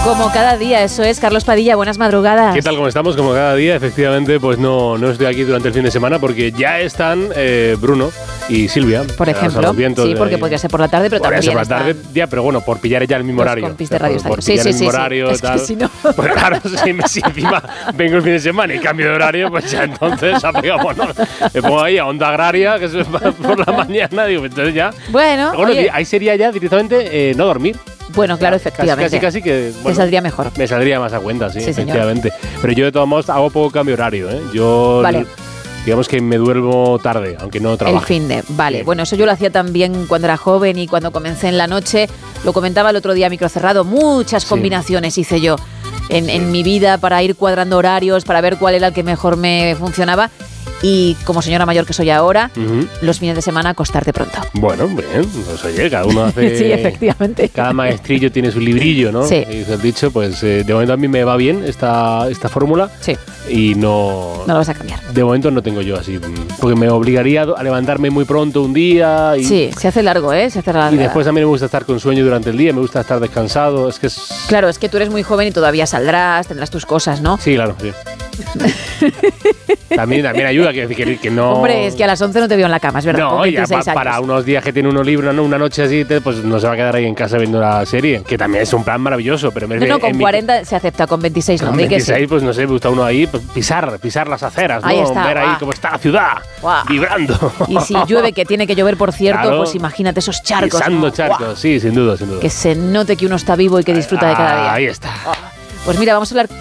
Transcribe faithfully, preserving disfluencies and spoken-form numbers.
Como cada día, eso es. Carlos Padilla, buenas madrugadas. ¿Qué tal? ¿Cómo estamos? Como cada día, efectivamente, pues no, no estoy aquí durante el fin de semana porque ya están eh, Bruno y Silvia. Por ejemplo. Sí, porque ahí. podría ser por la tarde, pero podría también ser por la tarde, ya, pero bueno, por pillar ya el mismo los horario. compis de Radio por, por sí, pillar sí, el mismo sí, horario, sí. Es tal. que si no... Pues claro, si, si encima vengo el fin de semana y cambio de horario, pues ya entonces ha pegado, bueno, me pongo ahí a Onda Agraria, que es por la mañana, digo, entonces ya... Bueno, bueno oye, ahí sería ya directamente eh, no dormir. Bueno, claro, efectivamente. Casi, casi, casi que... Bueno, te saldría mejor. Me saldría más a cuenta, sí, sí efectivamente. Señor. Pero yo de todos modos hago poco cambio horario, ¿eh? Yo... Vale. Digamos que me duermo tarde, aunque no trabajo. El fin de, vale. Sí. Bueno, eso yo lo hacía también cuando era joven y cuando comencé en la noche. Lo comentaba el otro día a micro cerrado. Muchas Sí. combinaciones hice yo en, sí. en mi vida para ir cuadrando horarios, para ver cuál era el que mejor me funcionaba. Y como señora mayor que soy ahora, uh-huh. los fines de semana acostarte pronto. Bueno, bien, pues oye, cada uno hace... sí, efectivamente. Cada maestrillo tiene su librillo, ¿no? Sí. Y dice el dicho, pues eh, de momento a mí me va bien esta, esta fórmula. Sí. Y no... No lo vas a cambiar. De momento no tengo yo así, porque me obligaría a levantarme muy pronto un día. Y, sí, se hace largo, ¿eh? Se hace largo. Y después a mí me gusta estar con sueño durante el día, me gusta estar descansado, es que es... Claro, es que tú eres muy joven y todavía saldrás, tendrás tus cosas, ¿no? Sí, claro, sí. también, también ayuda, que, que, que no... Hombre, es que a las once no te veo en la cama, es verdad. No, ya pa, para unos días que tiene uno libre, ¿no? Una noche así, pues no se va a quedar ahí en casa viendo la serie, que también es un plan maravilloso. Pero no, no, con cuarenta mi... se acepta, con veintiséis no. Con veintiséis, sí. pues no sé, me gusta uno ahí pues, pisar, pisar las aceras, ahí ¿no? Está, ver guau. ahí cómo está la ciudad, guau. vibrando. Y si llueve, que tiene que llover, por cierto, claro. pues imagínate esos charcos. Pisando ¿no? charcos, guau. sí, sin duda, sin duda. Que se note que uno está vivo y que disfruta ah, de cada día. Ahí está. Pues mira, vamos a hablar